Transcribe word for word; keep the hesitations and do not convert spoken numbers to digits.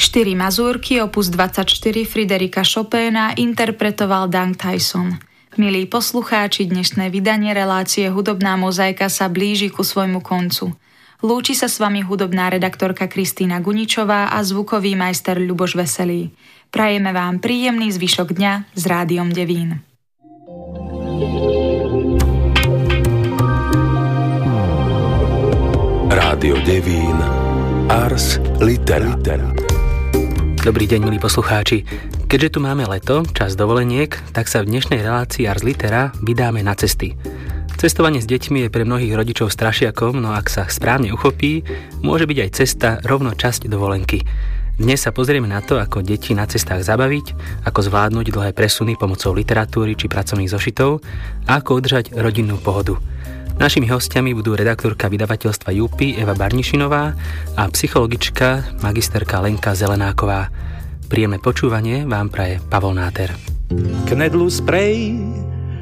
Štyri mazúrky opus dvadsaťštyri Friderika Chopina interpretoval Dan Tyson. Milí poslucháči, dnešné vydanie relácie Hudobná mozaika sa blíži ku svojmu koncu. Lúči sa s vami hudobná redaktorka Kristína Guničová a zvukový majster Ľuboš Veselý. Prajeme vám príjemný zvyšok dňa s Rádiom Devín. Rádio Devín, Ars Litera. Dobrý deň, milí poslucháči. Keďže tu máme leto, čas dovoleniek, tak sa v dnešnej relácii Ars Litera vydáme na cesty. Cestovanie s deťmi je pre mnohých rodičov strašiakom, no ak sa správne uchopí, môže byť aj cesta rovno časť dovolenky. Dnes sa pozrieme na to, ako deti na cestách zabaviť, ako zvládnuť dlhé presuny pomocou literatúry či pracovných zošitov a ako udržať rodinnú pohodu. Našimi hostiami budú redaktorka vydavateľstva Jupy Eva Barnišinová a psychologička magisterka Lenka Zelenáková. Príjemné počúvanie vám praje Pavol Náter. Knedlu sprej